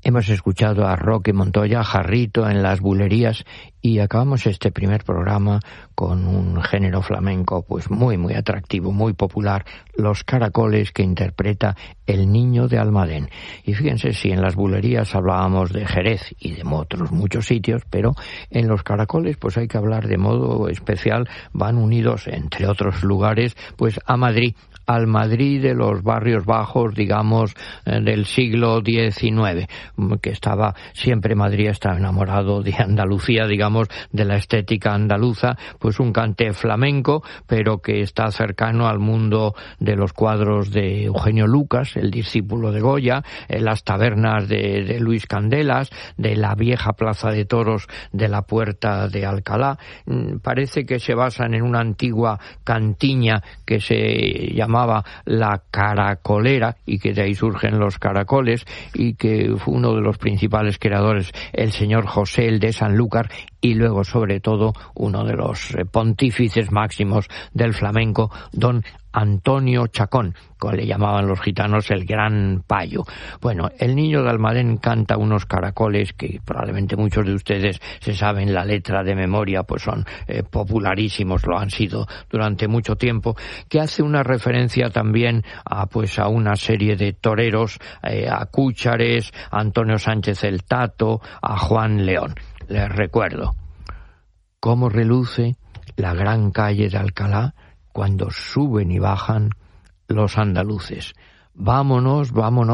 Hemos escuchado a Roque Montoya, Jarrito en las bulerías, y acabamos este primer programa con un género flamenco pues muy atractivo, muy popular, los caracoles, que interpreta El Niño de Almadén. Y fíjense, si en las bulerías hablábamos de Jerez y de otros muchos sitios, pero en los caracoles pues hay que hablar de modo especial, van unidos entre otros lugares pues a Madrid, al Madrid de los barrios bajos, digamos, del siglo XIX, que estaba siempre, Madrid estaba enamorado de Andalucía, digamos, de la estética andaluza, pues un cante flamenco, pero que está cercano al mundo de los cuadros de Eugenio Lucas, el discípulo de Goya, las tabernas de Luis Candelas, de la vieja plaza de toros de la Puerta de Alcalá. Parece que se basan en una antigua cantiña que se llamaba la Caracolera, y que de ahí surgen los caracoles, y que fue uno de los principales creadores el señor José el de Sanlúcar, y luego sobre todo uno de los pontífices máximos del flamenco, don Antonio Chacón, como le llamaban los gitanos el Gran Payo. Bueno, El Niño de Almadén canta unos caracoles que probablemente muchos de ustedes se saben la letra de memoria, pues son popularísimos, lo han sido durante mucho tiempo, que hace una referencia también a una serie de toreros, a Cúchares, a Antonio Sánchez el Tato, a Juan León. Les recuerdo cómo reluce la gran calle de Alcalá cuando suben y bajan los andaluces. Vámonos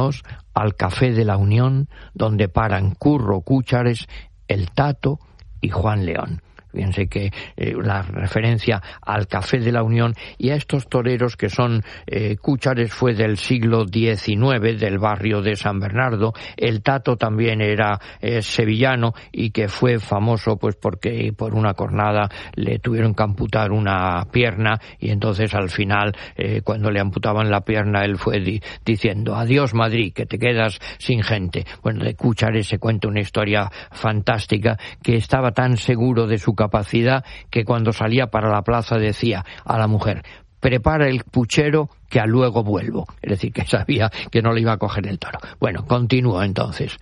al Café de la Unión, donde paran Curro Cúchares, el Tato y Juan León. Fíjense que la referencia al Café de la Unión y a estos toreros que son Cúchares fue del siglo XIX, del barrio de San Bernardo. El Tato también era sevillano y que fue famoso pues porque por una cornada le tuvieron que amputar una pierna, y entonces al final cuando le amputaban la pierna él fue diciendo adiós Madrid, que te quedas sin gente. Bueno, de Cúchares se cuenta una historia fantástica, que estaba tan seguro de su capacidad que cuando salía para la plaza decía a la mujer: prepara el puchero que a luego vuelvo. Es decir, que sabía que no le iba a coger el toro. Bueno, continúo entonces.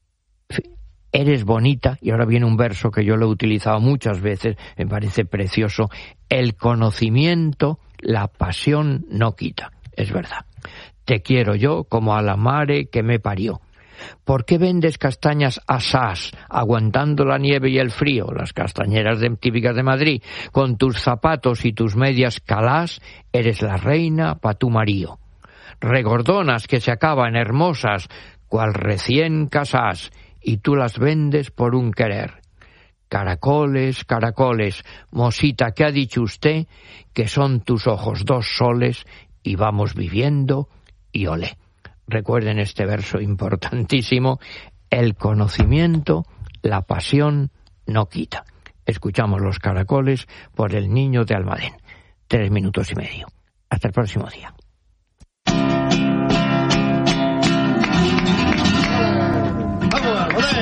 Eres bonita, y ahora viene un verso que yo lo he utilizado muchas veces, me parece precioso: el conocimiento, la pasión no quita. Es verdad. Te quiero yo como a la mare que me parió. ¿Por qué vendes castañas asás, aguantando la nieve y el frío, las castañeras típicas de Madrid? Con tus zapatos y tus medias calás, eres la reina pa' tu marío. Regordonas que se acaban hermosas, cual recién casás, y tú las vendes por un querer. Caracoles, caracoles, mosita, ¿qué ha dicho usted? Que son tus ojos dos soles, y vamos viviendo, y olé. Recuerden este verso importantísimo: el conocimiento, la pasión no quita. Escuchamos los caracoles por El Niño de Almadén. 3 minutos y medio. Hasta el próximo día.